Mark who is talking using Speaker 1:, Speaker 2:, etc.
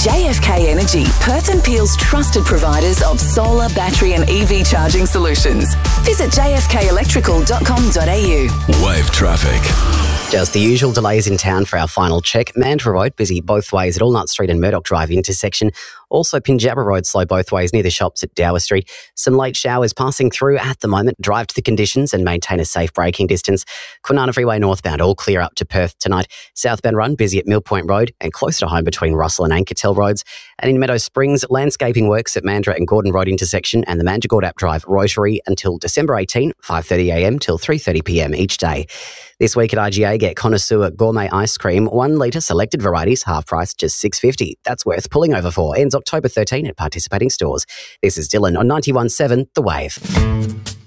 Speaker 1: JFK Energy, Perth and Peel's trusted providers of solar, battery and EV charging solutions. Visit jfkelectrical.com.au.
Speaker 2: Wave traffic.
Speaker 3: Just the usual delays in town for our final check. Mandurah Road busy both ways at Allnut Street and Murdoch Drive intersection. Also Pinjabba Road slow both ways near the shops at Dower Street. Some late showers passing through at the moment. Drive to the conditions and maintain a safe braking distance. Kwinana Freeway northbound all clear up to Perth tonight. Southbound Run busy at Mill Point Road and close to home between Russell and Ankertel Roads. And in Meadow Springs, landscaping works at Mandurah and Gordon Road intersection and the Manjagordap Drive Rotary until December 18, 5:30am till 3:30pm each day. This week at IGA, get Connoisseur Gourmet Ice Cream, 1 litre selected varieties, half price, just $6.50. That's worth pulling over for. Ends October 13 at participating stores. This is Dylan on 91.7 The Wave.